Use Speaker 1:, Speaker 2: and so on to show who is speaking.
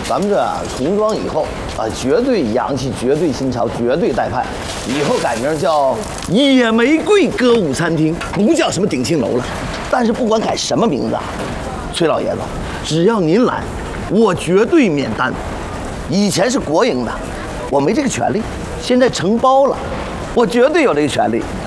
Speaker 1: 咱们这重装以后啊，绝对洋气，绝对新潮，绝对带派。以后改名叫野玫瑰歌舞餐厅，不叫什么鼎庆楼了。但是不管改什么名字啊，崔老爷子，只要您来，我绝对免单。以前是国营的，我没这个权利，现在承包了，我绝对有这个权利。